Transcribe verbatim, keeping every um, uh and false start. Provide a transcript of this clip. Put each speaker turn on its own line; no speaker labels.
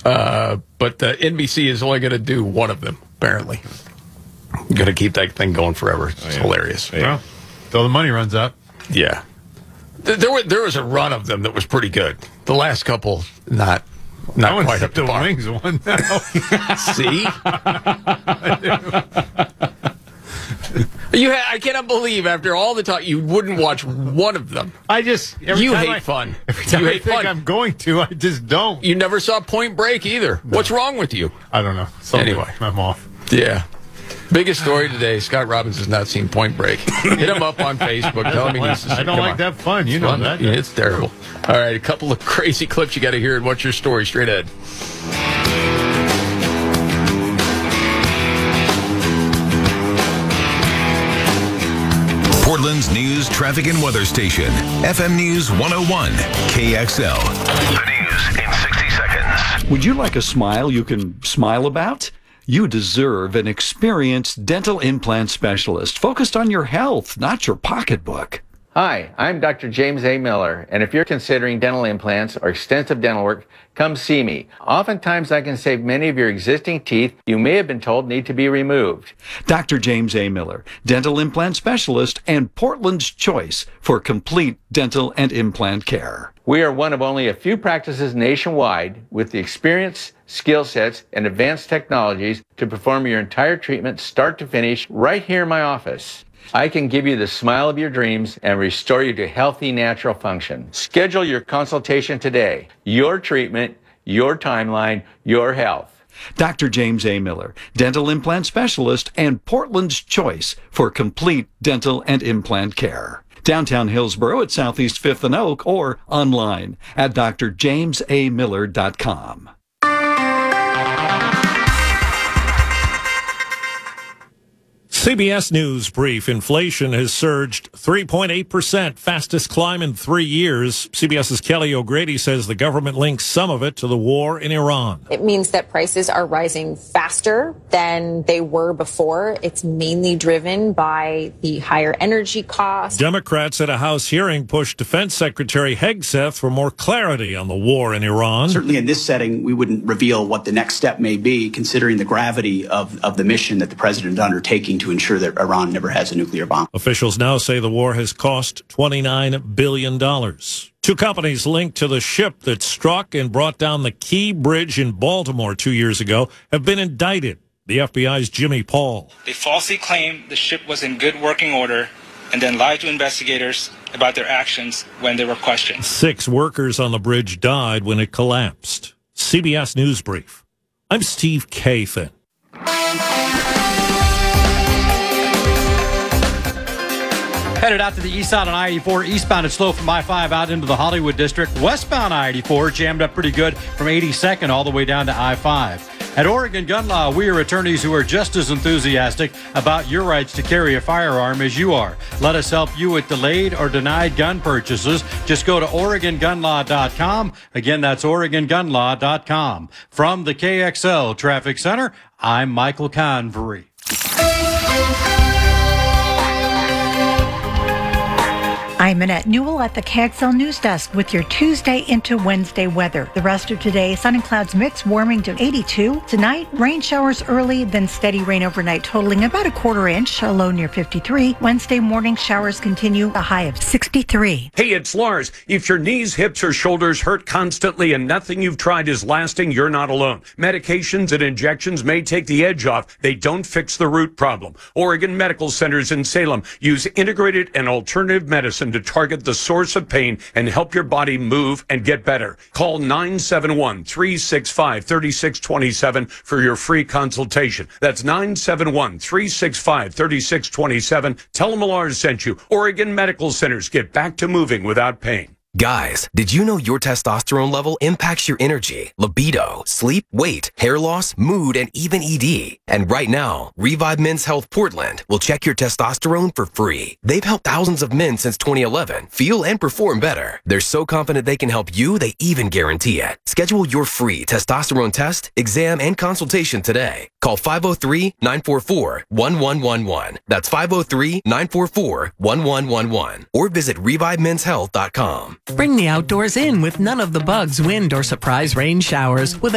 Uh, but uh, N B C is only going to do one of them, apparently. Going to keep that thing going forever. It's oh, yeah. hilarious.
Yeah. Well, till the money runs out.
Yeah. There, was, there was a run of them that was pretty good. The last couple, not not
no
quite up to
the
par.
Wings one now.
See? you ha- I cannot believe after all the talk you wouldn't watch one of them.
I just every
you
time
hate
I,
fun.
Every time
you
I
hate
think
fun.
I'm going to, I just don't.
You never saw Point Break either. No. What's wrong with you?
I don't know. Something.
Anyway,
I'm off.
Yeah. Biggest story today, Scott Robbins has not seen Point Break. Hit him up on Facebook. Tell him he needs to see
I don't
Come
like
on.
that fun. You
it's
know
fun.
that.
Yeah, it's terrible. All right, a couple of crazy clips you got to hear. And what's your story? Straight ahead.
Portland's news, traffic, and weather station. F M News one oh one, K X L. The news in sixty seconds.
Would you like a smile you can smile about? You deserve an experienced dental implant specialist focused on your health, not your pocketbook.
Hi, I'm Doctor James A. Miller, and if you're considering dental implants or extensive dental work, come see me. Oftentimes I can save many of your existing teeth you may have been told need to be removed.
Doctor James A. Miller, dental implant specialist and Portland's choice for complete dental and implant care.
We are one of only a few practices nationwide with the experience, skill sets, and advanced technologies to perform your entire treatment start to finish right here in my office. I can give you the smile of your dreams and restore you to healthy, natural function. Schedule your consultation today. Your treatment, your timeline, your health.
Doctor James A. Miller, dental implant specialist and Portland's choice for complete dental and implant care. Downtown Hillsborough at Southeast fifth and Oak or online at d r james a miller dot com.
C B S News Brief. Inflation has surged three point eight percent, fastest climb in three years. CBS's Kelly O'Grady says the government links some of it to the war in Iran.
It means that prices are rising faster than they were before. It's mainly driven by the higher energy costs.
Democrats at a House hearing pushed Defense Secretary Hegseth for more clarity on the war in Iran.
Certainly in this setting, we wouldn't reveal what the next step may be, considering the gravity of, of the mission that the president is undertaking to ensure that Iran never has a nuclear bomb.
Officials now say the war has cost twenty-nine billion dollars. Two companies linked to the ship that struck and brought down the Key Bridge in Baltimore two years ago have been indicted. The F B I's Jimmy Paul.
They falsely claimed the ship was in good working order and then lied to investigators about their actions when they were questioned.
Six workers on the bridge died when it collapsed. C B S News Brief. I'm Steve Kathan.
Headed out to the east side on I eighty-four, eastbound it's slow from I five out into the Hollywood district. Westbound I eighty-four jammed up pretty good from eighty-second all the way down to I five. At Oregon Gun Law, we are attorneys who are just as enthusiastic about your rights to carry a firearm as you are. Let us help you with delayed or denied gun purchases. Just go to Oregon Gun Law dot com. Again, that's Oregon Gun Law dot com. From the K X L Traffic Center, I'm Michael Convery.
I'm Annette Newell at the K X L News Desk with your Tuesday into Wednesday weather. The rest of today, sun and clouds mix, warming to eighty-two. Tonight, rain showers early, then steady rain overnight, totaling about a quarter inch, a low near fifty-three. Wednesday morning, showers continue, a high of sixty-three.
Hey, it's Lars. If your knees, hips, or shoulders hurt constantly and nothing you've tried is lasting, you're not alone. Medications and injections may take the edge off. They don't fix the root problem. Oregon Medical Centers in Salem use integrated and alternative medicine to target the source of pain and help your body move and get better. Call nine seven one, three six five, three six two seven for your free consultation. That's nine seven one, three six five, three six two seven. Tell them Lars sent you. Oregon Medical Centers. Get back to moving without pain.
Guys, did you know your testosterone level impacts your energy, libido, sleep, weight, hair loss, mood, and even E D? And right now, Revive Men's Health Portland will check your testosterone for free. They've helped thousands of men since twenty eleven feel and perform better. They're so confident they can help you, they even guarantee it. Schedule your free testosterone test, exam, and consultation today. Call five oh three, nine four four, one one one one. That's five oh three, nine four four, one one one one. Or visit revive men's health dot com.
Bring the outdoors in with none of the bugs, wind, or surprise rain showers with